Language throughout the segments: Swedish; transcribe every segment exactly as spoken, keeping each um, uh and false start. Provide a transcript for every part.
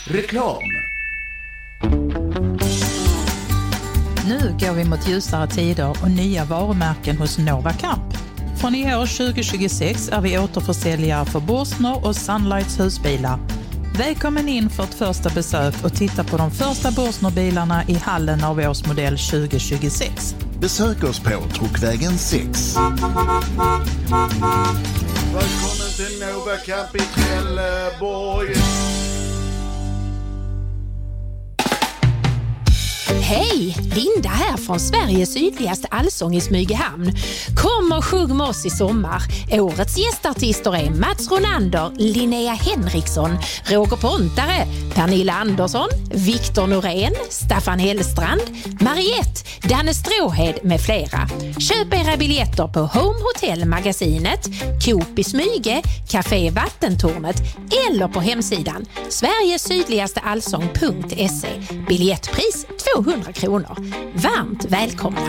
Reklam. Nu går vi mot ljusare tider och nya varumärken hos Nova Camp. Från i år tjugo tjugosex är vi återförsäljare för Bosner och Sunlights husbilar. Välkommen in för ett första besök och titta på de första Bosner-bilarna i hallen av årsmodell tjugo tjugosex. Besök oss på Truckvägen sex. Välkommen till Nova Camp i Trelleborg. Hej, Linda här från Sveriges sydligaste allsång i Smygehamn. Kom och sjung med oss i sommar. Årets gästartister är Mats Ronander, Linnea Henriksson, Roger Pontare, Pernilla Andersson, Viktor Norén, Staffan Hellstrand, Mariette, Danne Stråhed med flera. Köp era biljetter på Home Hotel Magasinet, Coop i Smyge, Café Vattentornet eller på hemsidan sveriges sydligaste allsång punkt se. Biljettpris tvåhundra kronor. Varmt välkomna!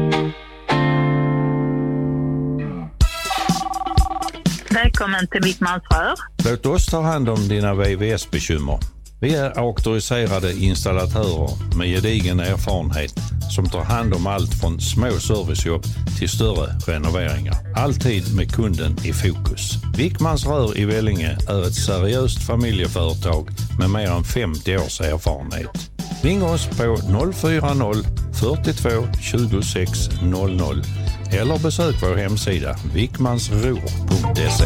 Välkommen till Wickmans rör. Låt oss ta hand om dina V V S-bekymmer. Vi är auktoriserade installatörer med gedigen erfarenhet som tar hand om allt från små servicejobb till större renoveringar. Alltid med kunden i fokus. Wickmans rör i Vellinge är ett seriöst familjeföretag med mer än femtio års erfarenhet. Ring oss på noll fyra noll fyrtiotvå tjugosex noll noll eller besök vår hemsida wickmansror punkt se.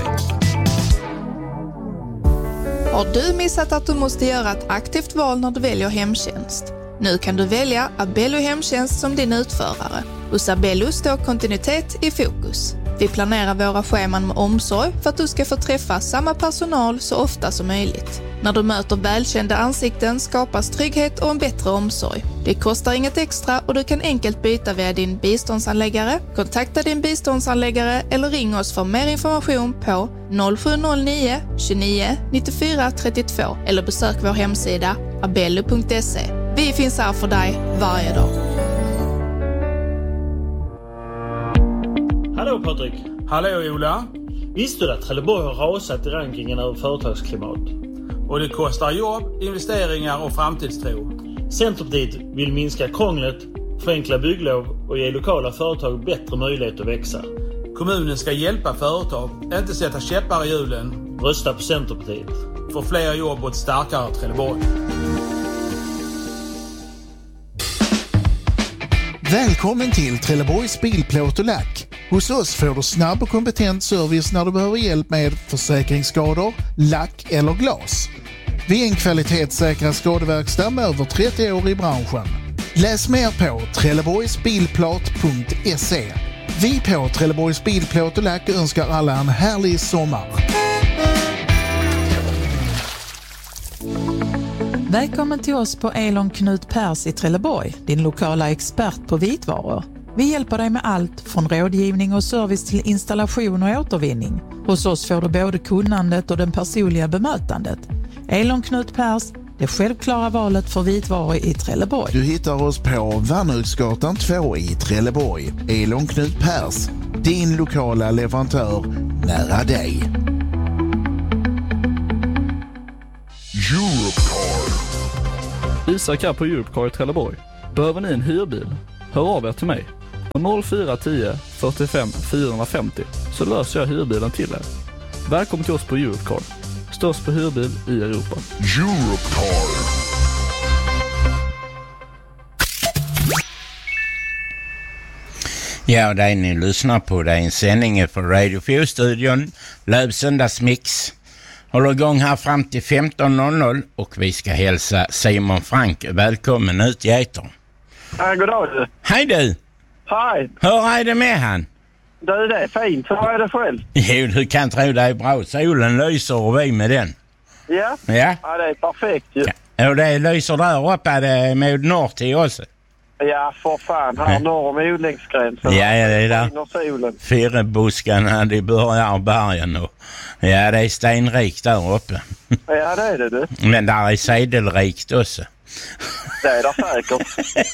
Har du missat att du måste göra ett aktivt val när du väljer hemtjänst? Nu kan du välja Abello Hemtjänst som din utförare. Hos Abello står kontinuitet i fokus. Vi planerar våra scheman med omsorg för att du ska få träffa samma personal så ofta som möjligt. När du möter välkända ansikten skapas trygghet och en bättre omsorg. Det kostar inget extra och du kan enkelt byta via din biståndsanläggare. Kontakta din biståndsanläggare eller ring oss för mer information på noll sju noll nio tjugonio nittiofyra trettiotvå eller besök vår hemsida abello punkt se. Vi finns här för dig varje dag. Hallå Patrik. Hallå Ola. Visste du att Trelleborg har rasat i rankingen över företagsklimat? Och det kostar jobb, investeringar och framtidstro. Centerpartiet vill minska krånglet, förenkla bygglov och ge lokala företag bättre möjlighet att växa. Kommunen ska hjälpa företag, inte sätta käppar i hjulen. Rösta på Centerpartiet. För fler jobb och ett starkare Trelleborg. Välkommen till Trelleborgs bilplåt och lack. Hos oss får du snabb och kompetent service när du behöver hjälp med försäkringsskador, lack eller glas. Vi är en kvalitetssäkrad skadeverkstad med över trettio år i branschen. Läs mer på trelleborgsbilplåt punkt se. Vi på Trelleborgs bilplåt och lack önskar alla en härlig sommar. Välkommen till oss på Elon Knut Pers i Trelleborg, din lokala expert på vitvaror. Vi hjälper dig med allt från rådgivning och service till installation och återvinning. Hos oss får du både kunnandet och den personliga bemötandet. Elon Knut Pers, det självklara valet för vitvaror i Trelleborg. Du hittar oss på Värnhögsgatan två i Trelleborg. Elon Knut Pers, din lokala leverantör nära dig. Europcar. Isak här på Europcar i Trelleborg. Behöver ni en hyrbil? Hör av er till mig. På noll fyra tio fyrtiofem fyrahundrafemtio så löser jag hyrbilen till er. Välkommen till oss på Europcar. Störst på hyrbil i Europa. Europcar. Ja, det ni lyssnar på det är en sändning från Radio Fjord-studion. Lövsöndagsmix. Håller igång här fram till femton noll noll och vi ska hälsa Simon Frank välkommen ut i etern. Ja, god dag du. Hej du. Hej. Hur är det med han? Du, det är fint. Hur är det själv? Jo, du kan tro det är bra. Solen lyser och vi med den. Ja? Ja. Ja, det är perfekt ju. Ja. Och det lyser där uppe det med norr till oss. Ja, för fan. Här norr om odlingsgränsen. Ja, ja, det är där. Solen. Fyrebuskarna, de börjar bergen och ja, det är stenrikt där uppe. Ja, det är det du. Men där är sedelrikt också. Det är det säkert.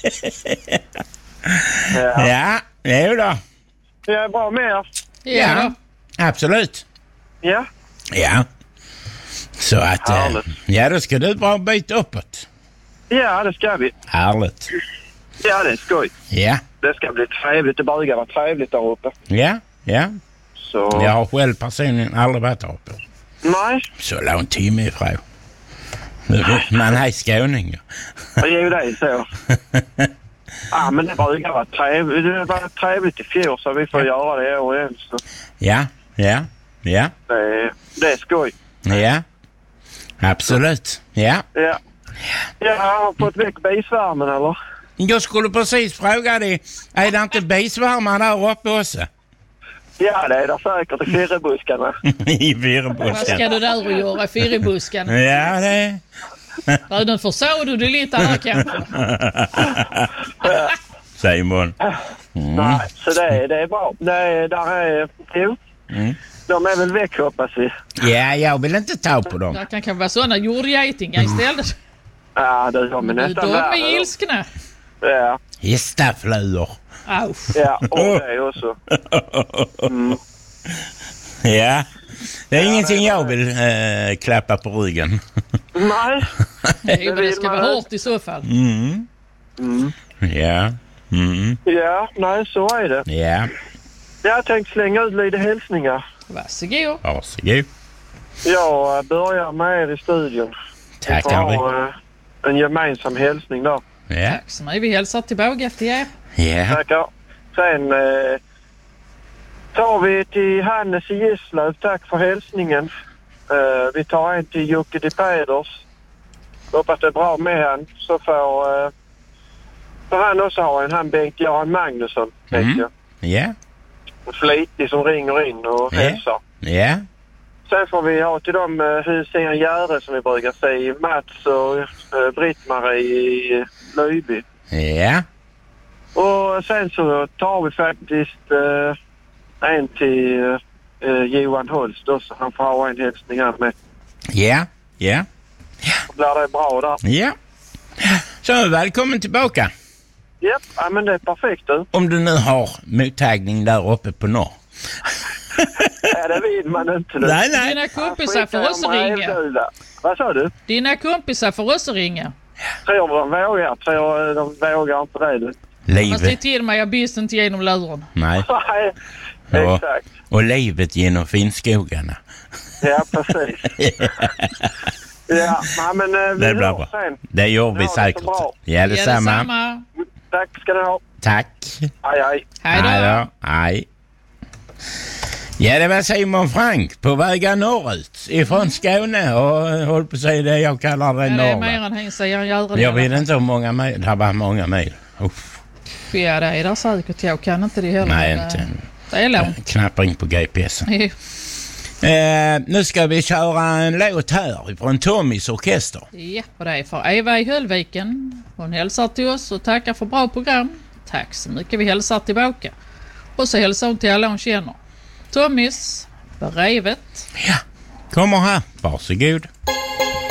Ja. Ja, jo då. Jag är bra med er. Ja, absolut. Ja. Ja. Så att, eh, ja då ska du bara byta uppåt. Ja, det ska vi. Härligt. Ja, det är skoj. Ja. Det ska bli trevligt. Det brukar vara trevligt där uppe. Ja, ja. Så... Jag har själv personligen aldrig varit där uppe. Nej. Så lång timme ifrån. Man är skåning. Ja, jo, det är så. Ja, men det brukar vara trevligt. Det var trevligt i fjol så vi får ja. göra det i år igen. Så. Ja, ja, ja. Det, det är skoj. Ja, absolut. Ja. Ja. Jag har fått väck bisvärmen, eller? Jag skulle precis fråga dig, är det inte bisvärmar där uppe också? Ja, det är det säkert i firrebuskarna. I firrebuskarna. Vad ska du där och göra i firrebuskarna? Ja, det... Redan försåg du det lite här kanske. Simon. Mm. Nej, så det är, det är bra. Det är, där är, jo. Mm. De är väl väck, hoppas vi. Ja, jag vill inte ta på dem. Det kan kanske vara sådana jordgetingar istället. Ja, det är de är nästan värre. De är ilskna. Ja. Hästaflöjor. Ausch. Ja, och det är också. Mm. Ja. Det är ja, ingenting det är jag vill äh, klappa på ryggen. Nej. Jo, men det ska vara hårt i så fall. Mm. Mm. Ja. Mm. Ja, nej, så är det. Ja. Jag tänkte slänga ut lite hälsningar. Varsågod. Varsågod. Jag börjar med er i studion. Tack, Harry. Uh, en gemensam hälsning då. Ja. Tack så mycket. Vi hälsar tillbaka efter er. Ja. Tackar. Sen uh, tar vi till Hannes i Gislöv. Tack för hälsningen. Uh, vi tar en till Jocke de Peders. Hoppas det är bra med han. Så får, uh, får han också ha en. Han Bengt-Göran Magnusson, mm. tänker jag. Ja. Flitig som ringer in och ja. hälsar. Ja. Sen får vi ha till de uh, Hussein Järe som vi brukar säga. Mats och uh, Britt-Marie i Löjby. Ja. Och sen så tar vi faktiskt uh, en till uh, Johan Holst då, så han får ha en hälsning här med. Ja. Ja. Så blir det bra där. Ja. Så välkommen tillbaka. Japp, ja, men det är perfekt du. Om du nu har mottagning där uppe på norr. Ja, det vill man inte. Nej, nej. Dina kompisar får oss ringa. Vad sa du? Dina kompisar får oss ringa. Tror de vågar? Tror de vågar inte det, du? Livet. Man ser till mig, jag bist inte genom luren. Nej. Nej, och, exakt. Och livet genom finskogarna. Ja, precis. Ja, men uh, vi det blir bra. Sen. Det gör vi ja, säkert. Det ja, detsamma. Ja, detsamma. Tack ska du ha. Tack. Hej, hej. Hej då. Hej då. Hej. Ja, det var Simon Frank på vägar norrut ifrån Skåne och håll på att säga det jag kallar det ja, norr. Det är mer än han säger. Jag, jag vet inte hur många mil. Det var många mil. Uff. Ja, det är där säkert. Jag kan inte det heller. Nej, inte. Det är långt. Knappar in på G P S. eh, nu ska vi köra en låt här från Tommys orkester. Ja, och det är för Eva i Höllviken. Hon hälsar till oss och tackar för bra program. Tack så mycket, vi hälsar tillbaka. Och så hälsar hon till alla hon känner. Tommys, Brevet. Ja, kommer här. Varsågod.